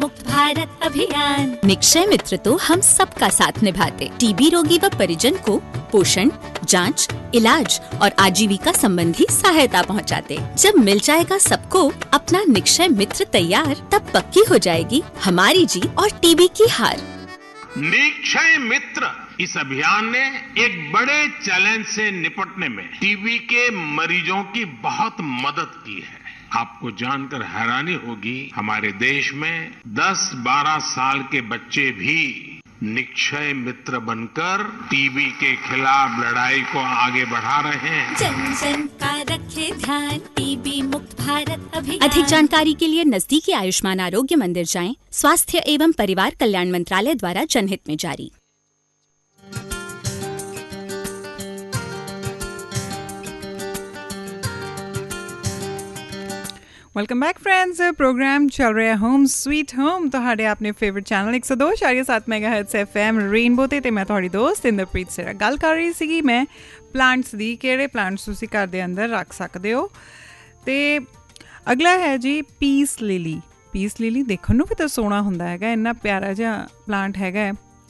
मुक्त भारत अभियान। निक्षय मित्र तो हम सबका साथ निभाते, टीबी रोगी व परिजन को पोषण, जांच, इलाज और आजीविका संबंधी सहायता पहुंचाते। जब मिल जाएगा सबको अपना निक्षय मित्र तैयार, तब पक्की हो जाएगी हमारी जीत और टीबी की हार। निक्षय मित्र इस अभियान ने एक बड़े चैलेंज से निपटने में टीबी के मरीजों की बहुत मदद की है। आपको जानकर हैरानी होगी, हमारे देश में 10-12 साल के बच्चे भी निक्षय मित्र बनकर टीबी के खिलाफ लड़ाई को आगे बढ़ा रहे हैं। जन जन का रखे ध्यान, टीबी मुक्त भारत अभियान। अधिक जानकारी के लिए नजदीकी आयुष्मान आरोग्य मंदिर जाएं। स्वास्थ्य एवं परिवार कल्याण मंत्रालय द्वारा जनहित में जारी। Welcome back friends. प्रोग्राम चल रहा है होम स्वीट होम, ਤੁਹਾਡੇ ਆਪਣੇ ਫੇਵਰਿਟ ਚੈਨਲ 102.7 ਮੈਗਾਹਰਟਜ਼ FM ਰੇਨਬੋ ਤੇ ਮੈਂ ਤੁਹਾਡੀ ਦੋਸਤ ਇੰਦਰਪ੍ਰੀਤ ਸਿਰਾ ਗੱਲ ਕਰ ਰਹੀ ਸੀਗੀ ਮੈਂ ਪਲਾਂਟਸ ਦੀ, ਕਿਹੜੇ ਪਲਾਂਟਸ ਤੁਸੀਂ ਘਰ ਦੇ ਅੰਦਰ ਰੱਖ ਸਕਦੇ ਹੋ। ਤੇ ਅਗਲਾ ਹੈ ਜੀ ਪੀਸ ਲਿਲੀ। ਪੀਸ ਲਿਲੀ ਦੇਖਣ ਨੂੰ ਵੀ ਤਾਂ ਸੋਹਣਾ ਹੁੰਦਾ ਹੈਗਾ, ਇੰਨਾ ਪਿਆਰਾ ਜਿਹਾ ਪਲਾਂਟ ਹੈਗਾ।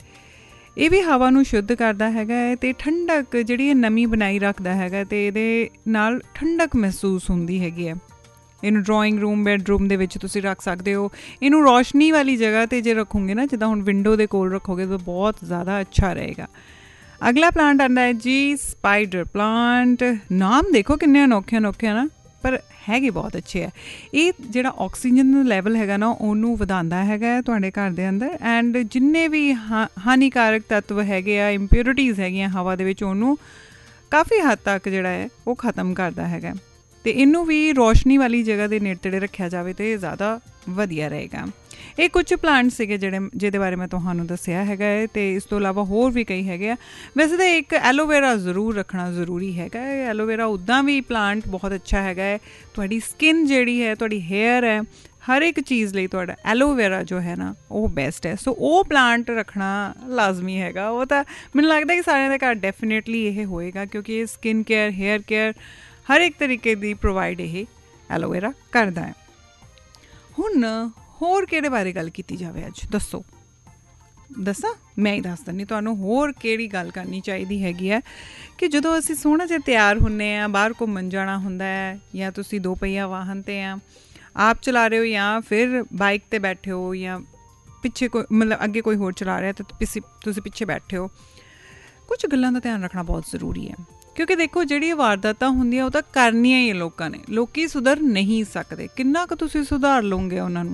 ਇਹ ਵੀ ਹਵਾ ਨੂੰ ਸ਼ੁੱਧ ਕਰਦਾ ਹੈਗਾ ਅਤੇ ਠੰਡਕ ਜਿਹੜੀ ਇਹ ਨਮੀ ਬਣਾਈ ਰੱਖਦਾ ਹੈਗਾ ਅਤੇ ਇਹਦੇ ਨਾਲ ਠੰਡਕ ਮਹਿਸੂਸ ਹੁੰਦੀ ਹੈਗੀ ਹੈ। ਇਹਨੂੰ ਡਰਾਇੰਗ ਰੂਮ, ਬੈਡਰੂਮ ਦੇ ਵਿੱਚ ਤੁਸੀਂ ਰੱਖ ਸਕਦੇ ਹੋ। ਇਹਨੂੰ ਰੌਸ਼ਨੀ ਵਾਲੀ ਜਗ੍ਹਾ 'ਤੇ ਜੇ ਰੱਖੋਗੇ ਨਾ, ਜਿੱਦਾਂ ਹੁਣ ਵਿੰਡੋ ਦੇ ਕੋਲ ਰੱਖੋਗੇ ਤਾਂ ਬਹੁਤ ਜ਼ਿਆਦਾ ਅੱਛਾ ਰਹੇਗਾ। ਅਗਲਾ ਪਲਾਂਟ ਆਉਂਦਾ ਹੈ ਜੀ ਸਪਾਈਡਰ ਪਲਾਂਟ। ਨਾਮ ਦੇਖੋ ਕਿੰਨੇ ਅਨੋਖੇ ਅਨੋਖੇ ਨਾ, ਪਰ ਹੈਗੇ ਬਹੁਤ ਅੱਛੇ ਹੈ। ਇਹ ਜਿਹੜਾ ਆਕਸੀਜਨ ਦਾ ਲੈਵਲ ਹੈਗਾ ਨਾ, ਉਹਨੂੰ ਵਧਾਉਂਦਾ ਹੈਗਾ ਤੁਹਾਡੇ ਘਰ ਦੇ ਅੰਦਰ, ਐਂਡ ਜਿੰਨੇ ਵੀ ਹਾਨੀਕਾਰਕ ਤੱਤਵ ਹੈਗੇ ਆ, ਇੰਪਿਓਰਿਟੀਜ਼ ਹੈਗੀਆਂ ਹਵਾ ਦੇ ਵਿੱਚ, ਉਹਨੂੰ ਕਾਫੀ ਹੱਦ ਤੱਕ ਜਿਹੜਾ ਹੈ ਉਹ ਖ਼ਤਮ ਕਰਦਾ ਹੈਗਾ। ਅਤੇ ਇਹਨੂੰ ਵੀ ਰੌਸ਼ਨੀ ਵਾਲੀ ਜਗ੍ਹਾ ਦੇ ਨੇੜੇ ਰੱਖਿਆ ਜਾਵੇ ਤਾਂ ਇਹ ਜ਼ਿਆਦਾ ਵਧੀਆ ਰਹੇਗਾ। ਇਹ ਕੁਝ ਪਲਾਂਟ ਸੀਗੇ ਜਿਹਦੇ ਬਾਰੇ ਮੈਂ ਤੁਹਾਨੂੰ ਦੱਸਿਆ ਹੈਗਾ ਹੈ, ਅਤੇ ਇਸ ਤੋਂ ਇਲਾਵਾ ਹੋਰ ਵੀ ਕਈ ਹੈਗੇ ਆ। ਵੈਸੇ ਤਾਂ ਇੱਕ ਐਲੋਵੇਰਾ ਜ਼ਰੂਰ ਰੱਖਣਾ ਜ਼ਰੂਰੀ ਹੈਗਾ ਹੈ। ਐਲੋਵੇਰਾ ਉੱਦਾਂ ਵੀ ਪਲਾਂਟ ਬਹੁਤ ਅੱਛਾ ਹੈਗਾ ਹੈ। ਤੁਹਾਡੀ ਸਕਿਨ ਜਿਹੜੀ ਹੈ, ਤੁਹਾਡੀ ਹੇਅਰ ਹੈ, ਹਰ ਇੱਕ ਚੀਜ਼ ਲਈ ਤੁਹਾਡਾ ਐਲੋਵੇਰਾ ਜੋ ਹੈ ਨਾ ਉਹ ਬੈਸਟ ਹੈ। ਸੋ ਉਹ ਪਲਾਂਟ ਰੱਖਣਾ ਲਾਜ਼ਮੀ ਹੈਗਾ। ਉਹ ਤਾਂ ਮੈਨੂੰ ਲੱਗਦਾ ਕਿ ਸਾਰਿਆਂ ਦੇ ਘਰ ਡੈਫੀਨੇਟਲੀ ਇਹ ਹੋਏਗਾ, ਕਿਉਂਕਿ ਇਹ ਸਕਿਨ ਕੇਅਰ, ਹੇਅਰ ਕੇਅਰ ਹਰ ਇੱਕ ਤਰੀਕੇ ਦੀ ਪ੍ਰੋਵਾਈਡ ਇਹ ਐਲੋਵੇਰਾ ਕਰਦਾ ਹੈ। ਹੁਣ ਹੋਰ ਕਿਹੜੇ ਬਾਰੇ ਗੱਲ ਕੀਤੀ ਜਾਵੇ ਅੱਜ, ਦੱਸੋ? ਦੱਸਾਂ? ਮੈਂ ਹੀ ਦੱਸ ਦਿੰਦੀ ਤੁਹਾਨੂੰ ਹੋਰ ਕਿਹੜੀ ਗੱਲ ਕਰਨੀ ਚਾਹੀਦੀ ਹੈਗੀ ਹੈ ਕਿ ਜਦੋਂ ਅਸੀਂ ਸੋਹਣਾ ਜਿਹਾ ਤਿਆਰ ਹੁੰਦੇ ਹਾਂ, ਬਾਹਰ ਘੁੰਮਣ ਜਾਣਾ ਹੁੰਦਾ ਹੈ, ਜਾਂ ਤੁਸੀਂ 2 ਪਹੀਆ ਵਾਹਨ 'ਤੇ ਆ ਆਪ ਚਲਾ ਰਹੇ ਹੋ, ਜਾਂ ਫਿਰ ਬਾਈਕ 'ਤੇ ਬੈਠੇ ਹੋ, ਜਾਂ ਪਿੱਛੇ ਕੋਈ ਮਤਲਬ ਅੱਗੇ ਕੋਈ ਹੋਰ ਚਲਾ ਰਿਹਾ ਅਤੇ ਤੁਸੀਂ ਪਿੱਛੇ ਬੈਠੇ ਹੋ, ਕੁਝ ਗੱਲਾਂ ਦਾ ਧਿਆਨ ਰੱਖਣਾ ਬਹੁਤ ਜ਼ਰੂਰੀ ਹੈ। ਕਿਉਂਕਿ ਦੇਖੋ, ਜਿਹੜੀ ਵਾਰਦਾਤਾਂ ਹੁੰਦੀਆਂ ਉਹ ਤਾਂ ਕਰਨੀਆਂ ਹੀ ਲੋਕਾਂ ਨੇ, ਲੋਕ ਸੁਧਰ ਨਹੀਂ ਸਕਦੇ। ਕਿੰਨਾ ਕੁ ਤੁਸੀਂ ਸੁਧਾਰ ਲਓਗੇ ਉਹਨਾਂ ਨੂੰ?